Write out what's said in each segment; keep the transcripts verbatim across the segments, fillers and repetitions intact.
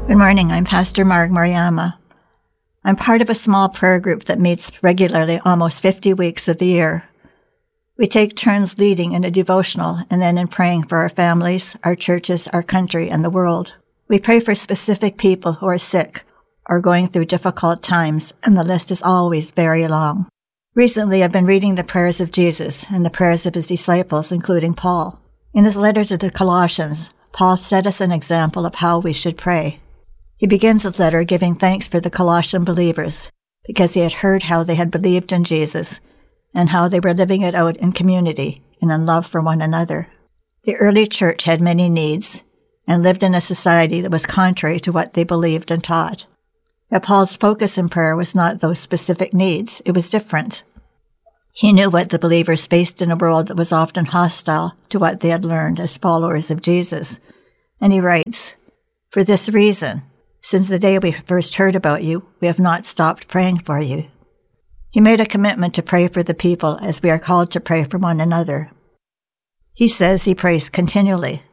Good morning, I'm Pastor Marg Mariama. I'm part of a small prayer group that meets regularly almost fifty weeks of the year. We take turns leading in a devotional and then in praying for our families, our churches, our country, and the world. We pray for specific people who are sick or going through difficult times, and the list is always very long. Recently, I've been reading the prayers of Jesus and the prayers of his disciples, including Paul. In his letter to the Colossians, Paul set us an example of how we should pray. He begins his letter giving thanks for the Colossian believers because he had heard how they had believed in Jesus and how they were living it out in community and in love for one another. The early church had many needs and lived in a society that was contrary to what they believed and taught. But Paul's focus in prayer was not those specific needs. It was different. He knew what the believers faced in a world that was often hostile to what they had learned as followers of Jesus. And he writes, "For this reason, since the day we first heard about you, we have not stopped praying for you." He made a commitment to pray for the people as we are called to pray for one another. He says he prays continually.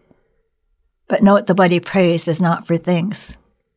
But note that what he prays is not for things.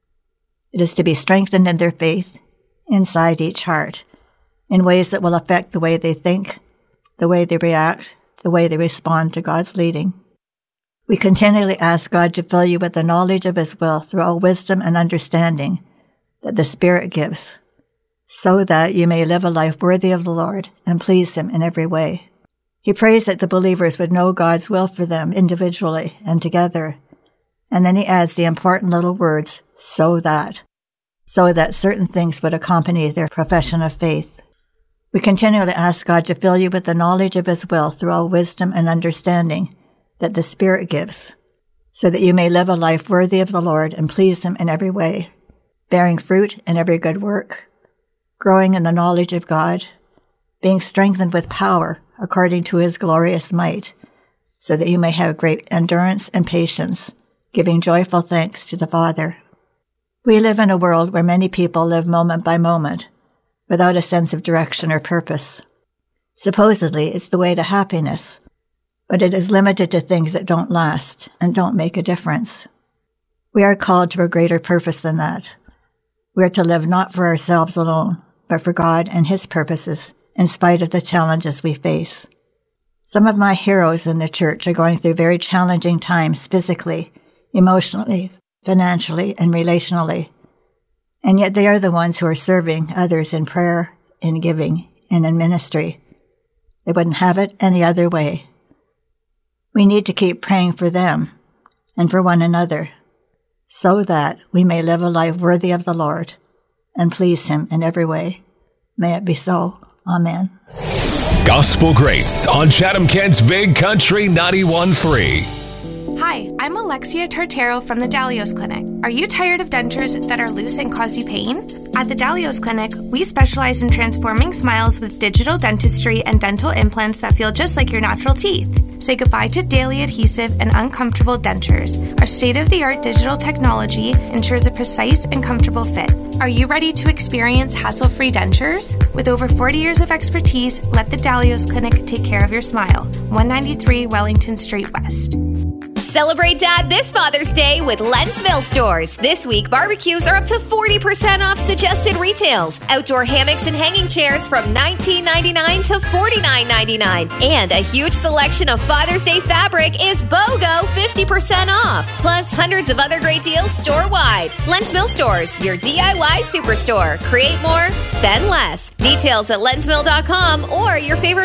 It is to be strengthened in their faith inside each heart in ways that will affect the way they think, the way they react, the way they respond to God's leading. We continually ask God to fill you with the knowledge of his will through all wisdom and understanding that the Spirit gives, so that you may live a life worthy of the Lord and please him in every way. He prays that the believers would know God's will for them individually and together. And then he adds the important little words, so that, so that certain things would accompany their profession of faith. We continually ask God to fill you with the knowledge of his will through all wisdom and understanding that the Spirit gives, so that you may live a life worthy of the Lord and please him in every way, bearing fruit in every good work, growing in the knowledge of God, being strengthened with power according to his glorious might, so that you may have great endurance and patience, giving joyful thanks to the Father. We live in a world where many people live moment by moment, without a sense of direction or purpose. Supposedly, it's the way to happiness, but it is limited to things that don't last and don't make a difference. We are called to a greater purpose than that. We are to live not for ourselves alone, but for God and his purposes, in spite of the challenges we face. Some of my heroes in the church are going through very challenging times physically, emotionally, financially, and relationally. And yet they are the ones who are serving others in prayer, in giving, and in ministry. They wouldn't have it any other way. We need to keep praying for them and for one another, so that we may live a life worthy of the Lord and please him in every way. May it be so. Amen. Gospel Greats on Chatham-Kent's Big Country ninety-one point three. Hi, I'm Alexia Tartero from the Dalios Clinic. Are you tired of dentures that are loose and cause you pain? At the Dalios Clinic, we specialize in transforming smiles with digital dentistry and dental implants that feel just like your natural teeth. Say goodbye to daily adhesive and uncomfortable dentures. Our state-of-the-art digital technology ensures a precise and comfortable fit. Are you ready to experience hassle-free dentures? With over forty years of expertise, let the Dalios Clinic take care of your smile. one ninety-three Wellington Street West. Celebrate Dad this Father's Day with Lensville Stores. This week, barbecues are up to forty percent off suggested retails. Outdoor hammocks and hanging chairs from nineteen ninety-nine to forty-nine ninety-nine. And a huge selection of Father's Day fabric is BOGO fifty percent off. Plus hundreds of other great deals store-wide. Lensville Stores, your D I Y superstore. Create more, spend less. Details at lensville dot com or your favorite